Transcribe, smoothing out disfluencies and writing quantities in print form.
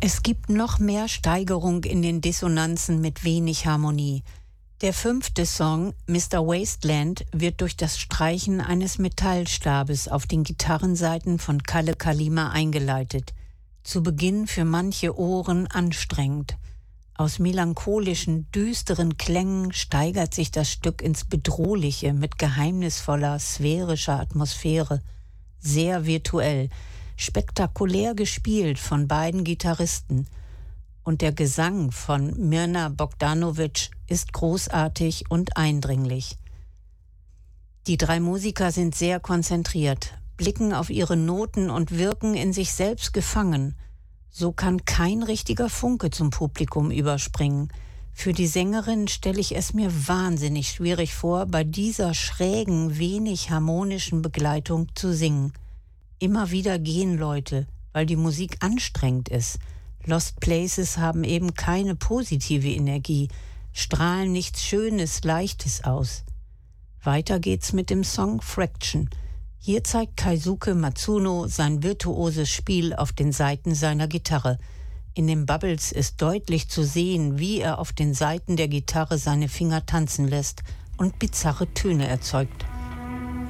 Es gibt noch mehr Steigerung in den Dissonanzen mit wenig Harmonie. Der 5. Song, Mr. Wasteland, wird durch das Streichen eines Metallstabes auf den Gitarrensaiten von Kalle Kalima eingeleitet. Zu Beginn für manche Ohren anstrengend. Aus melancholischen, düsteren Klängen steigert sich das Stück ins Bedrohliche mit geheimnisvoller, sphärischer Atmosphäre. Sehr virtuell, spektakulär gespielt von beiden Gitarristen. Und der Gesang von Mirna Bogdanovic ist großartig und eindringlich. Die drei Musiker sind sehr konzentriert, blicken auf ihre Noten und wirken in sich selbst gefangen. So kann kein richtiger Funke zum Publikum überspringen. Für die Sängerin stelle ich es mir wahnsinnig schwierig vor, bei dieser schrägen, wenig harmonischen Begleitung zu singen. Immer wieder gehen Leute, weil die Musik anstrengend ist. Lost Places haben eben keine positive Energie, strahlen nichts Schönes, Leichtes aus. Weiter geht's mit dem Song Fraction. Hier zeigt Keisuke Matsuno sein virtuoses Spiel auf den Saiten seiner Gitarre. In den Bubbles ist deutlich zu sehen, wie er auf den Saiten der Gitarre seine Finger tanzen lässt und bizarre Töne erzeugt.